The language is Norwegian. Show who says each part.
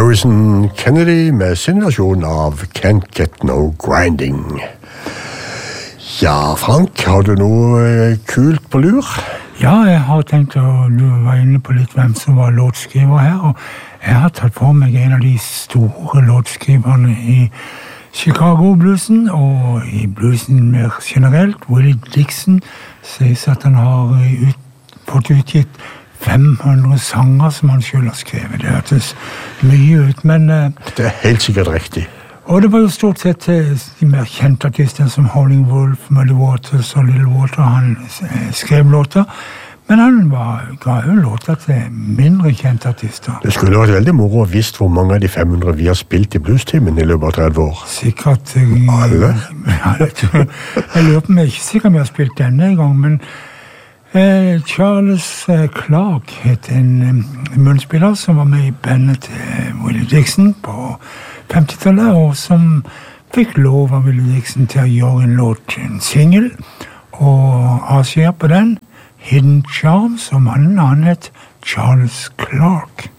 Speaker 1: Harrison Kennedy med sin versjon av Can't Get No Grinding. Ja, Frank, har du noe kult på lur?
Speaker 2: Ja, jeg har tenkt å være inne på litt hvem som var låtskriver her, og jeg har tatt på meg en av de store låtskriverne i Chicago-bluesen, og i bluesen mer generelt. Willie Dixon sies at han har fått utgitt 500 sanger som han selv har skrevet. Det hørtes mye ut, men
Speaker 1: det er helt sikkert riktig.
Speaker 2: Og det var jo stort sett de mer kjente artistene som Howlin' Wolf, Muddy Waters og Little Walter. Han skrev låter, men han ga jo låter til mindre kjente artister.
Speaker 1: Det skulle vært veldig moro å visst hvor mange av de 500 vi har spilt i bluestimen i løpet av 30 år.
Speaker 2: Sikkert.
Speaker 1: Alle?
Speaker 2: Jeg lurer på meg, ikke sikkert vi har spilt denne en gang, men Charles Clark het en munnspiller som var med i bandet til Willie Dixon på 50-tallet, og som fikk lov av Willie Dixon til å gjøre en låt, en single, og avskjer på den, Hidden Charms, og mannen han het Charles Clark.